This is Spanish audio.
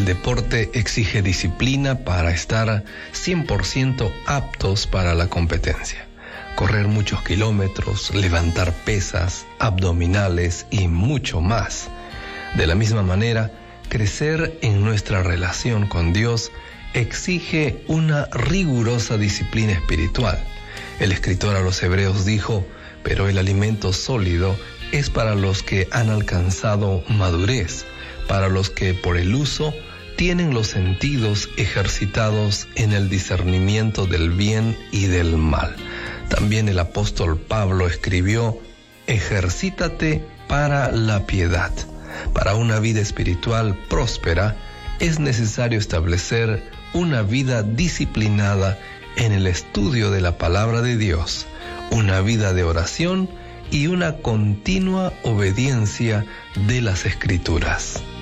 El deporte exige disciplina para estar 100% aptos para la competencia. Correr muchos kilómetros, levantar pesas, abdominales y mucho más. De la misma manera, crecer en nuestra relación con Dios exige una rigurosa disciplina espiritual. El escritor a los Hebreos dijo: pero el alimento sólido es para los que han alcanzado madurez, para los que por el uso tienen los sentidos ejercitados en el discernimiento del bien y del mal. También el apóstol Pablo escribió: ejercítate para la piedad. Para una vida espiritual próspera es necesario establecer una vida disciplinada en el estudio de la palabra de Dios, una vida de oración y una continua obediencia de las Escrituras.